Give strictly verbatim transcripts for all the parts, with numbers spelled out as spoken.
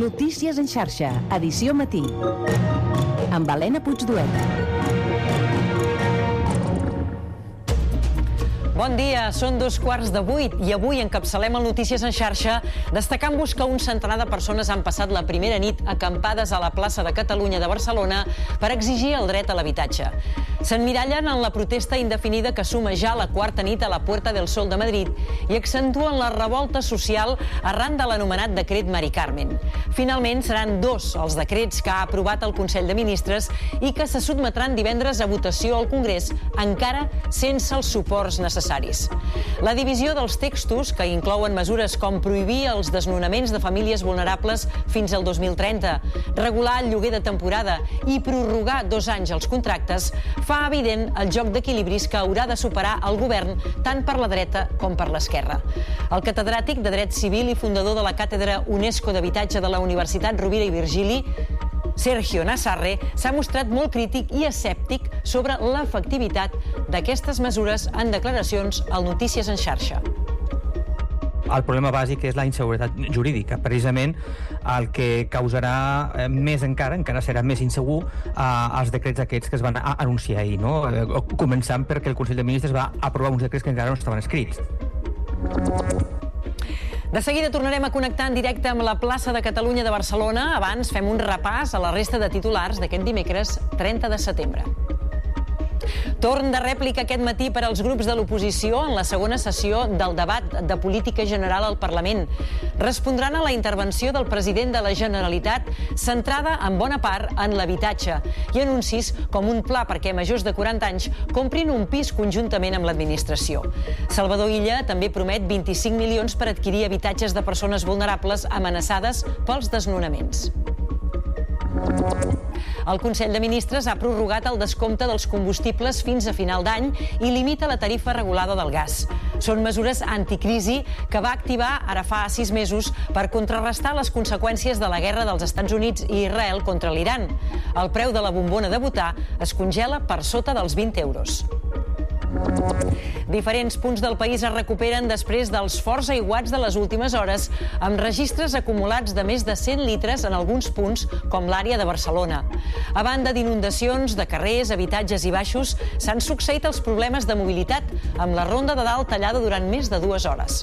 Notícies en xarxa, edició matí. Amb Helena Puigdueta. Bon dia, són dos quarts de vuit i avui encapçalem el Notícies en xarxa destacant-vos que un centenar de persones han passat la primera nit acampades a la plaça de Catalunya de Barcelona per exigir el dret a l'habitatge. S'emmirallen en la protesta indefinida que suma ja la quarta nit a la Puerta del Sol de Madrid i accentuen la revolta social arran de l'anomenat decret Mari Carmen. Finalment seran dos els decrets que ha aprovat el Consell de Ministres i que se sotmetran divendres a votació al Congrés, encara sense els suports necessaris. La divisió dels textos, que inclouen mesures com prohibir els desnonaments de famílies vulnerables fins al dos mil trenta, regular el lloguer de temporada i prorrogar dos anys els contractes, fa evident el joc d'equilibris que haurà de superar el govern tant per la dreta com per l'esquerra. El catedràtic de Dret Civil i fundador de la Càtedra UNESCO d'Habitatge de la Universitat Rovira i Virgili, Sergio Nassarre, s'ha mostrat molt crític i escèptic sobre l'efectivitat d'aquestes mesures en declaracions al Notícies en xarxa. El problema bàsic és la inseguretat jurídica. Precisament el que causarà més encara, encara serà més insegur, eh, els decrets aquests que es van anunciar ahir, no? Eh, començant perquè el Consell de Ministres va aprovar uns decrets que encara no estaven escrits. De seguida tornarem a connectar en directe amb la plaça de Catalunya de Barcelona. Abans fem un repàs a la resta de titulars d'aquest dimecres trenta de setembre. Torn de rèplica aquest matí per als grups de l'oposició en la segona sessió del debat de política general al Parlament. Respondran a la intervenció del president de la Generalitat centrada en bona part en l'habitatge i anuncis com un pla perquè majors de quaranta anys comprin un pis conjuntament amb l'administració. Salvador Illa també promet vint-i-cinc milions per adquirir habitatges de persones vulnerables amenaçades pels desnonaments. El Consell de Ministres ha prorrogat el descompte dels combustibles fins a final d'any i limita la tarifa regulada del gas. Són mesures anticrisi que va activar ara fa sis mesos per contrarrestar les conseqüències de la guerra dels Estats Units i Israel contra l'Iran. El preu de la bombona de butà es congela per sota dels vint euros. Diferents punts del país es recuperen després dels forts aiguats de les últimes hores, amb registres acumulats de més de cent litres en alguns punts, com l'àrea de Barcelona. A banda d'inundacions de carrers, habitatges i baixos, s'han succeït els problemes de mobilitat, amb la ronda de dalt tallada durant més de dues hores.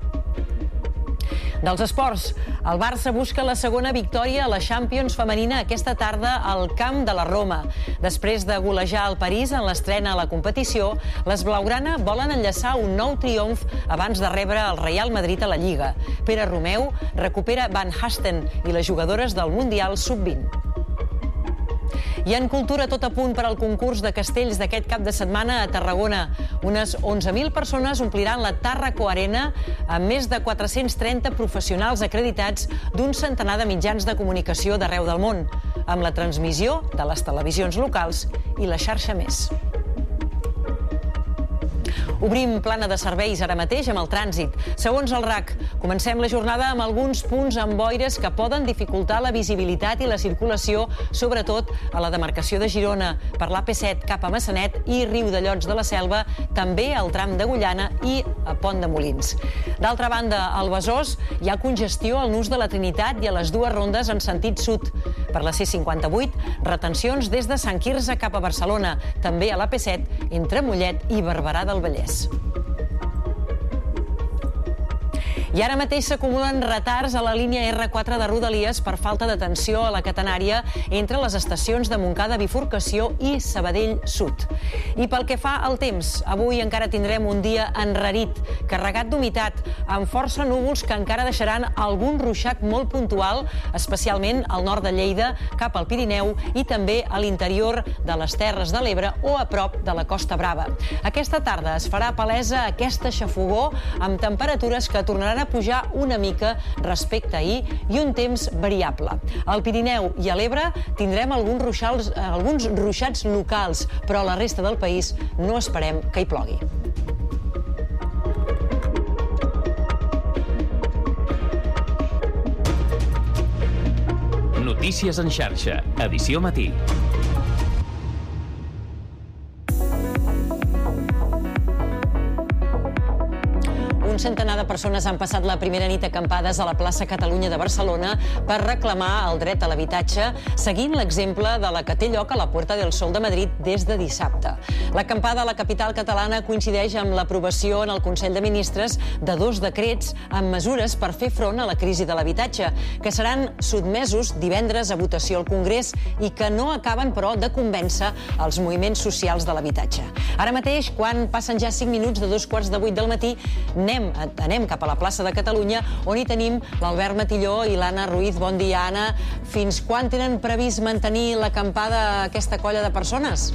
Dels esports, el Barça busca la segona victòria a la Champions femenina aquesta tarda al camp de la Roma. Després de golejar el París en l'estrena a la competició, les blaugrana volen enllaçar un nou triomf abans de rebre el Real Madrid a la Lliga. Pere Romeu recupera Van Hasten i les jugadores del Mundial sub vint. I en cultura, tot a punt per al concurs de castells d'aquest cap de setmana a Tarragona. Unes onze mil persones ompliran la Tàrraco Arena amb més de quatre-cents trenta professionals acreditats d'un centenar de mitjans de comunicació d'arreu del món, amb la transmissió de les televisions locals i la xarxa Més. Obrim plana de serveis ara mateix amb el trànsit. Segons el R A C, comencem la jornada amb alguns punts amb boires que poden dificultar la visibilitat i la circulació, sobretot a la demarcació de Girona, per l'A P set cap a Massanet i Riudellots de la Selva, també al tram d'Agullana i a Pont de Molins. D'altra banda, al Besòs hi ha congestió al Nus de la Trinitat i a les dues rondes en sentit sud. Per la C cinquanta-vuit, retencions des de Sant Quirze cap a Barcelona, també a l'A P set entre Mollet i Barberà del Vallès. I ara mateix s'acumulen retards a la línia erre quatre de Rodalies per falta d'atenció a la catenària entre les estacions de Montcada Bifurcació i Sabadell Sud. I pel que fa al temps, avui encara tindrem un dia enrarit, carregat d'humitat, amb força núvols que encara deixaran algun ruixat molt puntual, especialment al nord de Lleida, cap al Pirineu i també a l'interior de les Terres de l'Ebre o a prop de la Costa Brava. Aquesta tarda es farà palesa aquesta xafogor amb temperatures que tornaran a pujar una mica respecte a ahir i un temps variable. Al Pirineu i a l'Ebre tindrem alguns ruixals, alguns ruixats locals, però a la resta del país no esperem que hi plogui. Notícies en xarxa, edició matí. Un centenar de persones han passat la primera nit acampades a la plaça Catalunya de Barcelona per reclamar el dret a l'habitatge, seguint l'exemple de la que té lloc a la Puerta del Sol de Madrid des de dissabte. L'acampada a la capital catalana coincideix amb l'aprovació en el Consell de Ministres de dos decrets amb mesures per fer front a la crisi de l'habitatge, que seran sotmesos divendres a votació al Congrés i que no acaben, però, de convèncer els moviments socials de l'habitatge. Ara mateix, quan passen ja cinc minuts de dos quarts de vuit del matí, anem, anem cap a la plaça de Catalunya, on hi tenim l'Albert Matilló i l'Anna Ruiz. Bon dia, Anna. Fins quan tenen previst mantenir l'acampada aquesta colla de persones?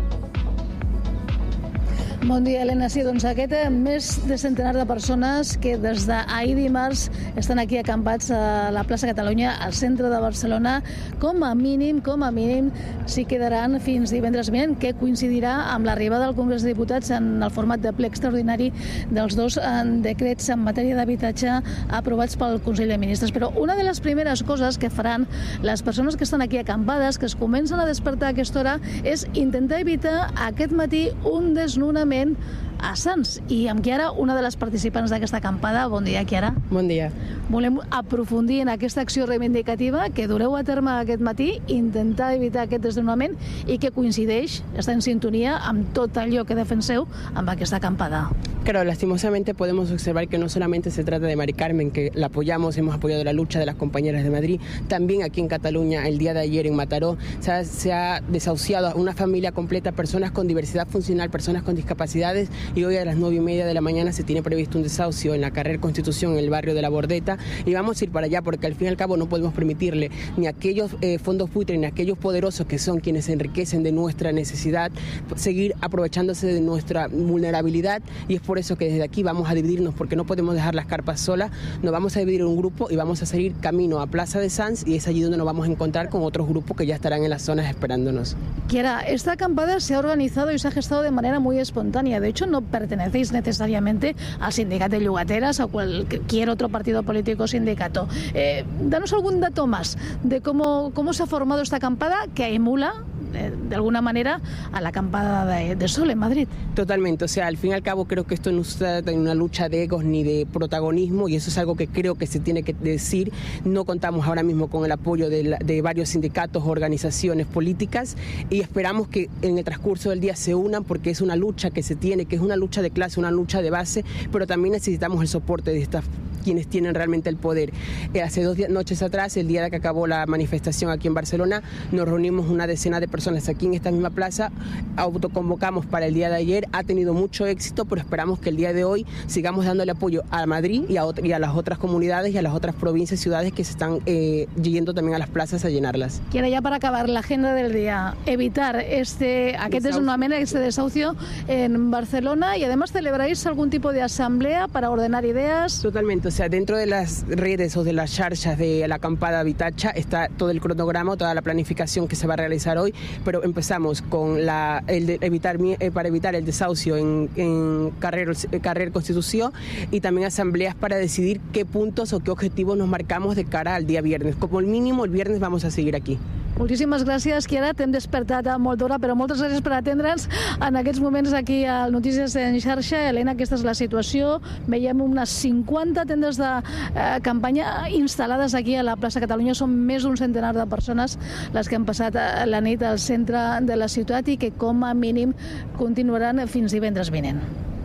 Bon dia, Helena. Sí, doncs aquest més de centenar de persones que des d'ahir dimarts estan aquí acampats a la plaça Catalunya, al centre de Barcelona, com a mínim, com a mínim, s'hi quedaran fins divendres vinent, que coincidirà amb l'arribada del Congrés de Diputats en el format de ple extraordinari dels dos decrets en matèria d'habitatge aprovats pel Consell de Ministres. Però una de les primeres coses que faran les persones que estan aquí acampades, que es comencen a despertar a aquesta hora, és intentar evitar aquest matí un desnonament a Sants. I amb Chiara, una de les participants d'aquesta acampada. Bon dia, Chiara. Bon dia. Volem aprofundir en aquesta acció reivindicativa que dureu a terme aquest matí, intentar evitar aquest desnonament i que coincideix, està en sintonia amb tot allò que defenseu amb aquesta acampada. Claro, lastimosamente podemos observar que no solamente se trata de Mari Carmen, que la apoyamos, hemos apoyado la lucha de las compañeras de Madrid, también aquí en Cataluña, el día de ayer en Mataró, se ha, se ha desahuciado a una familia completa, personas con diversidad funcional, personas con discapacidades, y hoy a las nueve y media de la mañana se tiene previsto un desahucio en la carrera Constitución, en el barrio de La Bordeta, y vamos a ir para allá porque al fin y al cabo no podemos permitirle ni a aquellos eh, fondos buitres, ni a aquellos poderosos que son quienes se enriquecen de nuestra necesidad, seguir aprovechándose de nuestra vulnerabilidad, y es por eso que desde aquí vamos a dividirnos, porque no podemos dejar las carpas solas, nos vamos a dividir en un grupo y vamos a seguir camino a Plaza de Sants, y es allí donde nos vamos a encontrar con otros grupos que ya estarán en las zonas esperándonos. Chiara, esta acampada se ha organizado y se ha gestado de manera muy espontánea. De hecho, no pertenecéis necesariamente al sindicato de llogateras o a cualquier otro partido político o sindicato. Eh, danos algún dato más de cómo, cómo se ha formado esta acampada que emula de alguna manera a la acampada de, de Sol en Madrid. Totalmente, o sea, al fin y al cabo creo que esto no se trata de una lucha de egos ni de protagonismo, y eso es algo que creo que se tiene que decir. No contamos ahora mismo con el apoyo de, la, de varios sindicatos, organizaciones políticas, y esperamos que en el transcurso del día se unan, porque es una lucha que se tiene, que es una lucha de clase, una lucha de base, pero también necesitamos el soporte de estas quienes tienen realmente el poder. Eh, hace dos noches atrás, el día de que acabó la manifestación aquí en Barcelona, nos reunimos una decena de personas aquí en esta misma plaza, autoconvocamos para el día de ayer, ha tenido mucho éxito, pero esperamos que el día de hoy sigamos dándole apoyo a Madrid y a, y a las otras comunidades y a las otras provincias y ciudades que se están eh, yendo también a las plazas a llenarlas. Quiero ya para acabar la agenda del día, evitar este, aquest desnonament, este desahucio en Barcelona, y además celebráis algún tipo de asamblea para ordenar ideas. Totalmente. O sea, dentro de las redes o de las charchas de la acampada Habitatge está todo el cronograma, toda la planificación que se va a realizar hoy, pero empezamos con la, el de evitar, eh, para evitar el desahucio en, en carrer, carrer Constitución, y también asambleas para decidir qué puntos o qué objetivos nos marcamos de cara al día viernes. Como el mínimo, el viernes vamos a seguir aquí. Moltíssimes gràcies, Chiara. T'hem despertat a molt d'hora, però moltes gràcies per atendre'ns en aquests moments aquí a Notícies en Xarxa. Helena, aquesta és la situació. Veiem unes cinquanta tendes de eh, campanya instal·lades aquí a la plaça Catalunya. Són més d'un centenar de persones les que han passat la nit al centre de la ciutat i que com a mínim continuaran fins divendres vinent.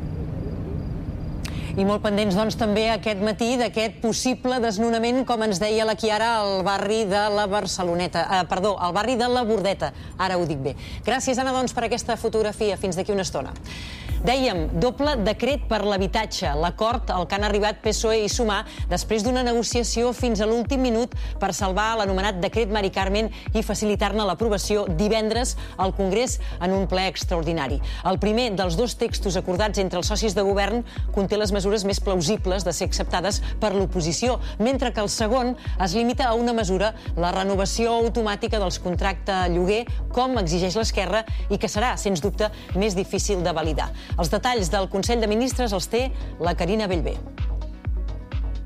I molt pendents, doncs, també aquest matí d'aquest possible desnonament, com ens deia la Chiara, al barri de la Barceloneta. Eh, perdó, al barri de la Bordeta. Ara ho dic bé. Gràcies, Anna, doncs, per aquesta fotografia. Fins d'aquí una estona. Dèiem, doble decret per l'habitatge. L'acord al que han arribat P S O E i Sumar després d'una negociació fins a l'últim minut per salvar l'anomenat decret Mari Carmen i facilitar-ne l'aprovació divendres al Congrés en un ple extraordinari. El primer dels dos textos acordats entre els socis de govern conté les mesures més plausibles de ser acceptades per l'oposició, mentre que el segon es limita a una mesura, la renovació automàtica dels contractes lloguer, com exigeix l'Esquerra, i que serà, sens dubte, més difícil de validar. Els detalls del Consell de Ministres els té la Carina Bellver.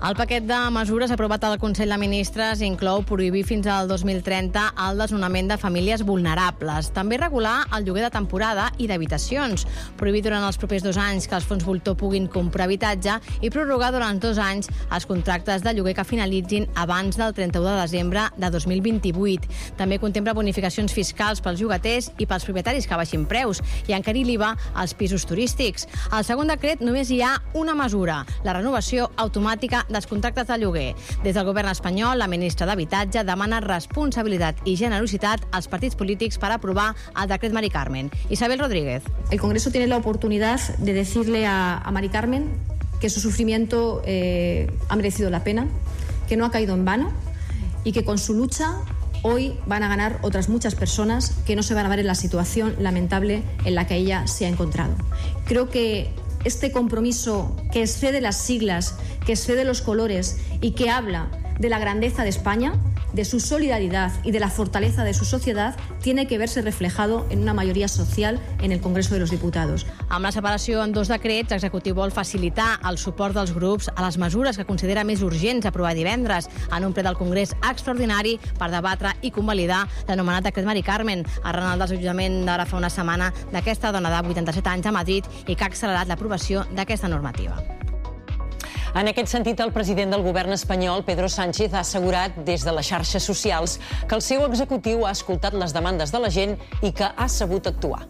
El paquet de mesures aprovat al Consell de Ministres inclou prohibir fins al dos mil trenta el desnonament de famílies vulnerables. També regular el lloguer de temporada i d'habitacions. Prohibir durant els propers dos anys que els fons voltor puguin comprar habitatge i prorrogar durant dos anys els contractes de lloguer que finalitzin abans del trenta-u de desembre de dos mil vint-i-vuit. També contempla bonificacions fiscals pels llogaters i pels propietaris que baixin preus i encarir l'I V A als pisos turístics. Al segon decret només hi ha una mesura, la renovació automàtica dels contractes de lloguer. Des del govern espanyol, la ministra d'Habitatge demana responsabilitat i generositat als partits polítics per aprovar el decret Mari Carmen. Isabel Rodríguez. El Congreso tiene la oportunidad de decirle a, a Mari Carmen que su sufrimiento eh, ha merecido la pena, que no ha caído en vano y que con su lucha hoy van a ganar otras muchas personas que no se van a ver en la situación lamentable en la que ella se ha encontrado. Creo que este compromiso que excede las siglas, que excede los colores y que habla de la grandeza de España, de su solidaridad y de la fortaleza de su sociedad, tiene que verse reflejado en una mayoría social en el Congreso de los Diputados. Amb la separació en dos decrets, l'executiu vol facilitar el suport dels grups a les mesures que considera més urgents aprovar divendres en un ple del Congrés extraordinari per debatre i convalidar l'anomenat decret Mari Carmen, arran del desallotjament d'ara fa una setmana d'aquesta dona de vuitanta-set anys a Madrid i que ha accelerat l'aprovació d'aquesta normativa. En aquest sentit, el president del govern espanyol, Pedro Sánchez, ha assegurat des de les xarxes socials que el seu executiu ha escoltat les demandes de la gent i que ha sabut actuar.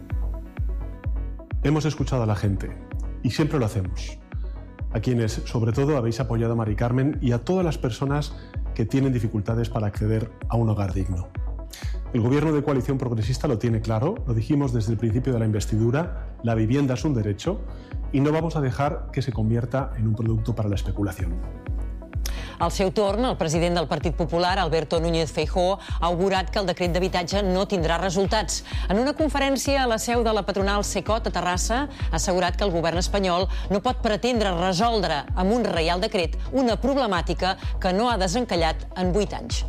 Hemos escuchado a la gente y siempre lo hacemos. A quienes, sobre todo, habéis apoyado a Mari Carmen y a todas las personas que tienen dificultades para acceder a un hogar digno. El gobierno de coalición progresista lo tiene claro, lo dijimos desde el principio de la investidura, la vivienda es un derecho y no vamos a dejar que se convierta en un producto para la especulación. Al seu torn, el president del Partit Popular, Alberto Núñez Feijóo, ha augurat que el decret d'habitatge no tindrà resultats. En una conferència a la seu de la patronal Cecot a Terrassa, ha assegurat que el govern espanyol no pot pretendre resoldre amb un reial decret una problemàtica que no ha desencallat en vuit anys.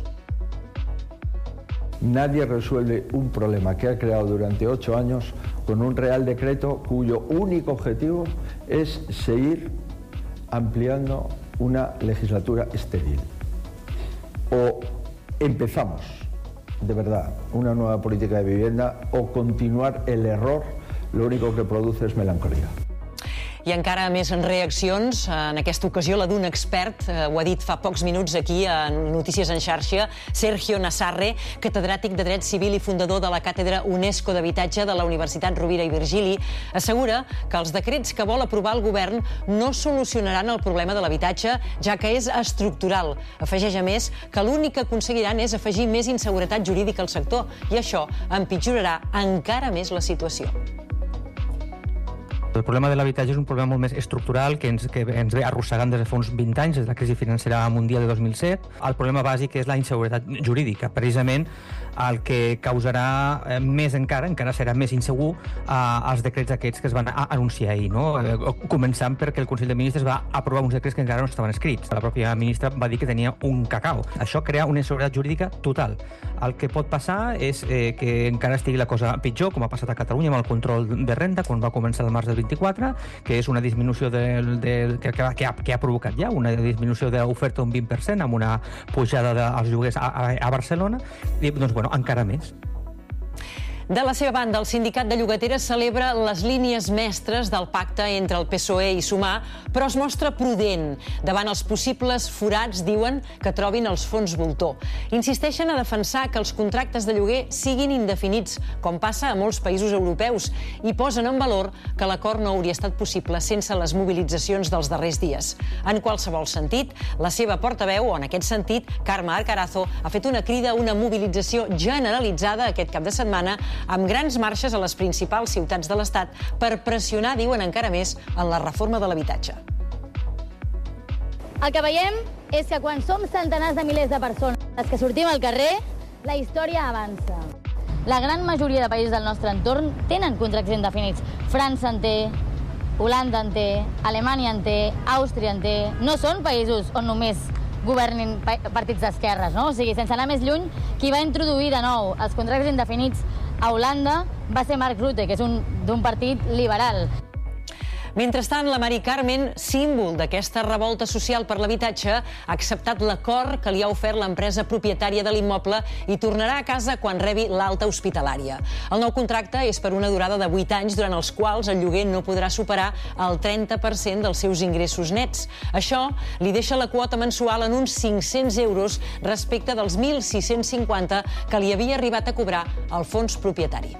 Nadie resuelve un problema que ha creado durante ocho años con un real decreto cuyo único objetivo es seguir ampliando una legislatura estéril. O empezamos, de verdad, una nueva política de vivienda o continuar el error, lo único que produce es melancolía. I encara més en reaccions, en aquesta ocasió la d'un expert, ho ha dit fa pocs minuts aquí a Notícies en xarxa, Sergio Nassarre, catedràtic de Dret Civil i fundador de la Càtedra UNESCO d'Habitatge de la Universitat Rovira i Virgili, assegura que els decrets que vol aprovar el govern no solucionaran el problema de l'habitatge, ja que és estructural. Afegeix a més que l'únic que aconseguiran és afegir més inseguretat jurídica al sector i això empitjorarà encara més la situació. El problema de l'habitatge és un problema molt més estructural que ens, que ens ve arrossegant des de fa uns vint anys, des de la crisi financera mundial de dos mil set. El problema bàsic és la inseguretat jurídica. Precisament el que causarà eh, més encara, encara serà més insegur, eh, els decrets aquests que es van a, anunciar ahir, no? Eh, començant perquè el Consell de Ministres va aprovar uns decrets que encara no estaven escrits. La pròpia ministra va dir que tenia un cacao. Això crea una inseguretat jurídica total. El que pot passar és eh, que encara estigui la cosa pitjor, com ha passat a Catalunya amb el control de renda, quan va començar el març del vint-i-quatre, que és una disminució del, del, que, que, ha, que ha provocat ja una disminució de l'oferta d'un vint per cent amb una pujada dels lloguers a, a, a Barcelona, i doncs, bueno, encara més. De la seva banda, el sindicat de llogateres celebra les línies mestres del pacte entre el P S O E i Sumar, però es mostra prudent davant els possibles forats, diuen, que trobin els fons voltor. Insisteixen a defensar que els contractes de lloguer siguin indefinits, com passa a molts països europeus, i posen en valor que l'acord no hauria estat possible sense les mobilitzacions dels darrers dies. En qualsevol sentit, la seva portaveu, o en aquest sentit, Carme Arcarazo, ha fet una crida a una mobilització generalitzada aquest cap de setmana amb grans marxes a les principals ciutats de l'Estat per pressionar, diuen encara més, en la reforma de l'habitatge. El que veiem és que quan som centenars de milers de persones que sortim al carrer, la història avança. La gran majoria de països del nostre entorn tenen contractes indefinits. França en té, Holanda en té, Alemanya en té, Àustria en té. No són països on només governin partits d'esquerres, no? O sigui, sense anar més lluny, qui va introduir de nou els contractes indefinits a Holanda va ser Mark Rutte, que és d'un partit liberal. Mentrestant, la Mari Carmen, símbol d'aquesta revolta social per l'habitatge, ha acceptat l'acord que li ha ofert l'empresa propietària de l'immoble i tornarà a casa quan rebi l'alta hospitalària. El nou contracte és per una durada de vuit anys, durant els quals el lloguer no podrà superar el trenta per cent dels seus ingressos nets. Això li deixa la quota mensual en uns cinc-cents euros respecte dels mil sis-cents cinquanta que li havia arribat a cobrar el fons propietari.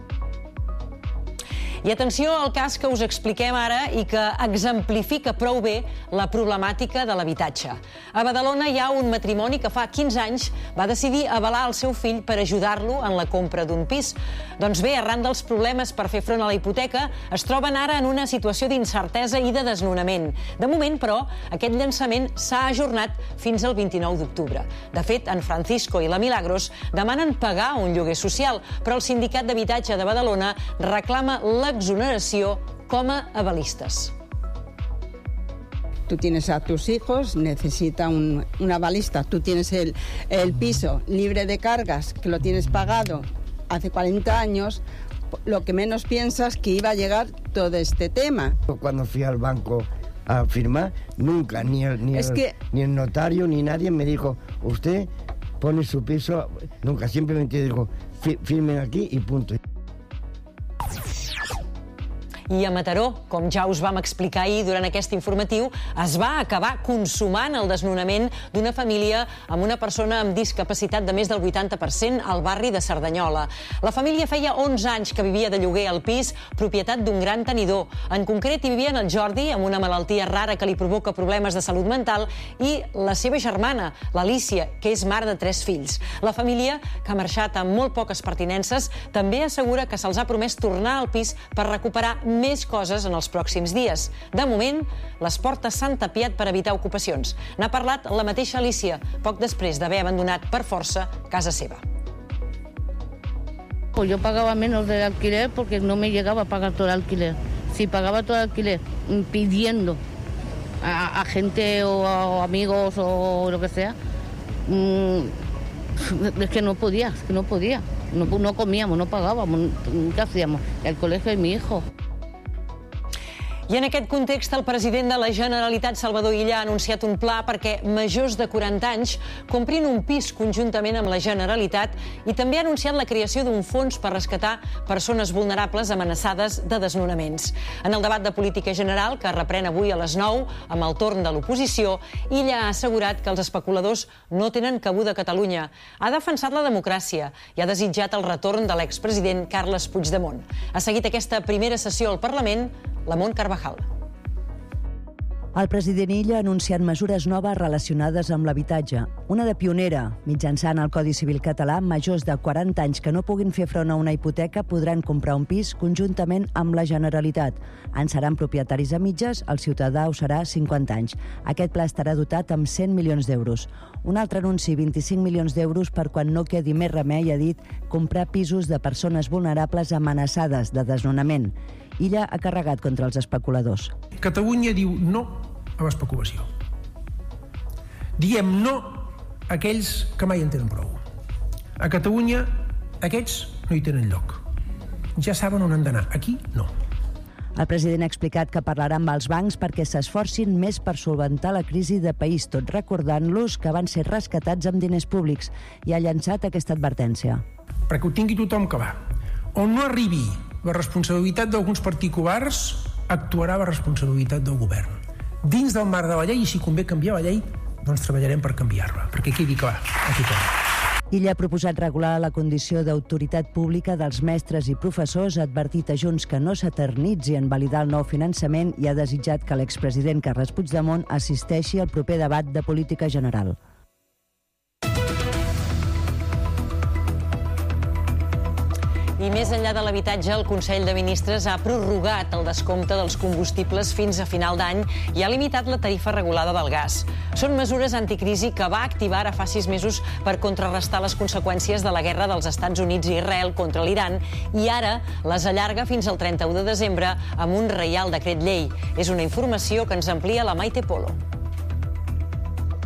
I atenció al cas que us expliquem ara i que exemplifica prou bé la problemàtica de l'habitatge. A Badalona hi ha un matrimoni que fa quinze anys va decidir avalar el seu fill per ajudar-lo en la compra d'un pis. Doncs bé, arran dels problemes per fer front a la hipoteca, es troben ara en una situació d'incertesa i de desnonament. De moment, però, aquest llançament s'ha ajornat fins al vint-i-nou d'octubre. De fet, en Francisco i la Milagros demanen pagar un lloguer social, però el Sindicat d'Habitatge de Badalona reclama la exoneració com a avalistes. Tú tienes a tus hijos, necesita un, un avalista. Tú tienes el, el piso libre de cargas, que lo tienes pagado hace cuarenta años, lo que menos piensas que iba a llegar todo este tema. Cuando fui al banco a firmar, nunca, ni el, ni, Es el, que- ni el notario ni nadie me dijo, usted pone su piso, nunca, simplemente dijo, "Fi- firmen aquí y punto". I a Mataró, com ja us vam explicar ahir durant aquest informatiu, es va acabar consumant el desnonament d'una família amb una persona amb discapacitat de més del vuitanta per cent al barri de Cerdanyola. La família feia onze anys que vivia de lloguer al pis, propietat d'un gran tenidor. En concret, hi vivien el Jordi, amb una malaltia rara que li provoca problemes de salut mental, i la seva germana, l'Alícia, que és mare de tres fills. La família, que ha marxat amb molt poques pertinences, també assegura que se'ls ha promès tornar al pis per recuperar més coses en els pròxims dies. De moment, les portes s'han tapiat per evitar ocupacions. N'ha parlat la mateixa Alícia, poc després d'haver abandonat per força casa seva. Pues yo pagaba menos del alquiler porque no me llegaba a pagar todo el alquiler. Si pagaba todo el alquiler mm, pidiendo a, a gente o a amigos o lo que sea, mmm, es que no podía, es que no podía. No, no comíamos, no pagábamos. ¿Qué hacíamos? El colegio de mi hijo. I en aquest context, el president de la Generalitat, Salvador Illa, ha anunciat un pla perquè majors de quaranta anys comprin un pis conjuntament amb la Generalitat i també ha anunciat la creació d'un fons per rescatar persones vulnerables amenaçades de desnonaments. En el debat de política general, que reprèn avui a les nou, amb el torn de l'oposició, Illa ha assegurat que els especuladors no tenen cabuda a Catalunya. Ha defensat la democràcia i ha desitjat el retorn de l'expresident Carles Puigdemont. Ha seguit aquesta primera sessió al Parlament Lamont Carvajal. El president Illa ha anunciat mesures noves relacionades amb l'habitatge. Una de pionera. Mitjançant el Codi Civil català, majors de quaranta anys que no puguin fer front a una hipoteca podran comprar un pis conjuntament amb la Generalitat. En seran propietaris a mitges, el ciutadà ho serà cinquanta anys. Aquest pla estarà dotat amb cent milions d'euros. Un altre anunci, vint-i-cinc milions d'euros per quan no quedi més remei, ha dit, comprar pisos de persones vulnerables amenaçades de desnonament. Illa ha carregat contra els especuladors. Catalunya diu no a l'especulació. Diem no a aquells que mai en tenen prou. A Catalunya, aquests no hi tenen lloc. Ja saben on han d'anar. Aquí, no. El president ha explicat que parlarà amb els bancs perquè s'esforcin més per solventar la crisi de país, tot recordant-los que van ser rescatats amb diners públics, i ha llançat aquesta advertència. Perquè ho tingui tothom clar. On no arribi la responsabilitat d'alguns particulars, actuarà la responsabilitat del govern. Dins del marc de la llei, i si convé canviar la llei, doncs treballarem per canviar-la, perquè quedi clar a tothom. Illa ha proposat regular la condició d'autoritat pública dels mestres i professors, ha advertit a Junts que no s'eternitzi en validar el nou finançament i ha desitjat que l'expresident Carles Puigdemont assisteixi al proper debat de política general. I més enllà de l'habitatge, el Consell de Ministres ha prorrogat el descompte dels combustibles fins a final d'any i ha limitat la tarifa regulada del gas. Són mesures anticrisi que va activar ara fa sis mesos per contrarrestar les conseqüències de la guerra dels Estats Units i Israel contra l'Iran i ara les allarga fins al trenta-u de desembre amb un reial decret llei. És una informació que ens amplia la Maite Polo.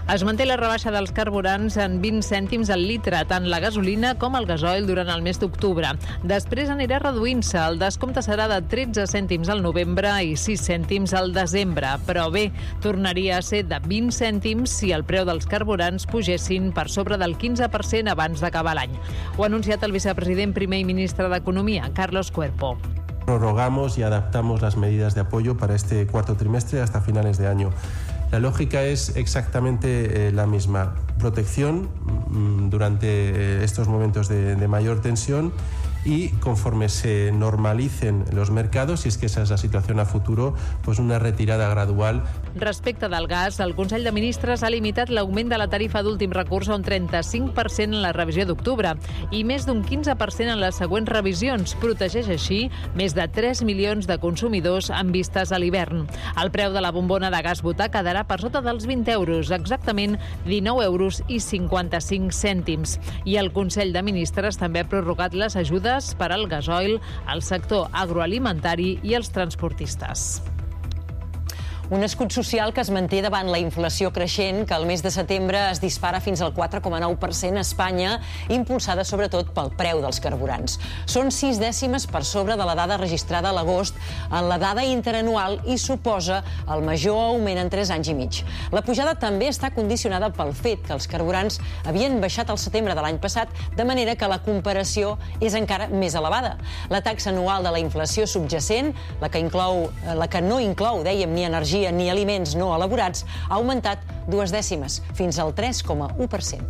Es manté la rebaixa dels carburants en vint cèntims al litre, tant la gasolina com el gasoil durant el mes d'octubre. Després anirà reduint-se. El descompte serà de tretze cèntims al novembre i sis cèntims al desembre. Però bé, tornaria a ser de vint cèntims si el preu dels carburants pugessin per sobre del quinze per cent abans d'acabar l'any. Ho ha anunciat el vicepresident primer i ministre d'Economia, Carlos Cuerpo. Prorrogamos y adaptamos las medidas de apoyo para este cuarto trimestre hasta finales de año. La lógica es exactamente eh, la misma. Protección mmm, durante eh, estos momentos de, de mayor tensión y conforme se normalicen los mercados, si es que esa es la situación a futuro, pues una retirada gradual. Respecte del gas, el Consell de Ministres ha limitat l'augment de la tarifa d'últim recurs a un trenta-cinc per cent en la revisió d'octubre i més d'un quinze per cent en les següents revisions. Protegeix així més de tres milions de consumidors en vistes a l'hivern. El preu de la bombona de gas butà quedarà per sota dels vint euros, exactament dinou euros i cinquanta-cinc cèntims. I el Consell de Ministres també ha prorrogat les ajudes per al gasoil, al sector agroalimentari i els transportistes. Un escut social que es manté davant la inflació creixent, que al mes de setembre es dispara fins al quatre coma nou per cent a Espanya, impulsada sobretot pel preu dels carburants. Són sis dècimes per sobre de la dada registrada a l'agost en la dada interanual i suposa el major augment en tres anys i mig. La pujada també està condicionada pel fet que els carburants havien baixat al setembre de l'any passat, de manera que la comparació és encara més elevada. La taxa anual de la inflació subjacent, la que inclou, la que no inclou, dèiem, ni energia ni aliments no elaborats, ha augmentat dues dècimes, fins al tres coma u per cent.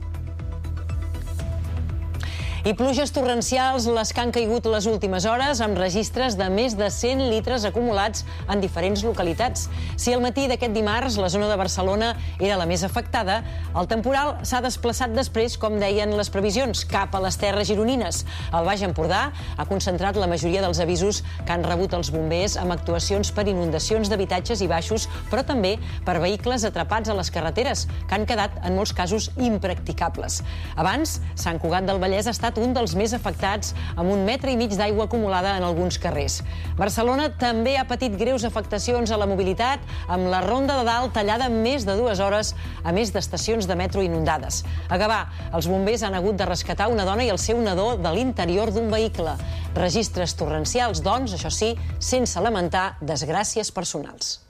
I pluges torrencials les que han caigut les últimes hores, amb registres de més de cent litres acumulats en diferents localitats. Si al matí d'aquest dimarts la zona de Barcelona era la més afectada, el temporal s'ha desplaçat després, com deien les previsions, cap a les terres gironines. El Baix Empordà ha concentrat la majoria dels avisos que han rebut els bombers amb actuacions per inundacions d'habitatges i baixos, però també per vehicles atrapats a les carreteres, que han quedat, en molts casos, impracticables. Abans, Sant Cugat del Vallès ha estat un dels més afectats, amb un metre i mig d'aigua acumulada en alguns carrers. Barcelona també ha patit greus afectacions a la mobilitat, amb la Ronda de Dalt tallada més de dues hores, a més d'estacions de metro inundades. A Gavà, els bombers han hagut de rescatar una dona i el seu nadó de l'interior d'un vehicle. Registres torrencials, doncs, això sí, sense lamentar desgràcies personals.